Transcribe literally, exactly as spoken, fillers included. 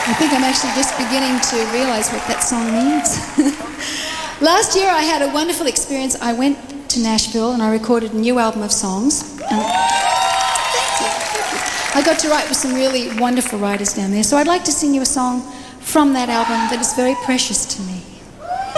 I think I'm actually just beginning to realise what that song means. Last year I had a wonderful experience. I went to Nashville and I recorded a new album of songs. And thank you, thank you. I got to write with some really wonderful writers down there. So I'd like to sing you a song from that album that is very precious to me.